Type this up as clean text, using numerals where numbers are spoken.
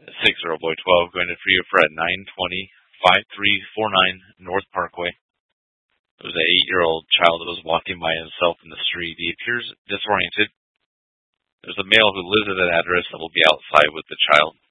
6-year-old boy, 12, going to free for at 920-5349 North Parkway. There was an 8-year-old child that was walking by himself in the street. He appears disoriented. There's a male who lives at that address that will be outside with the child.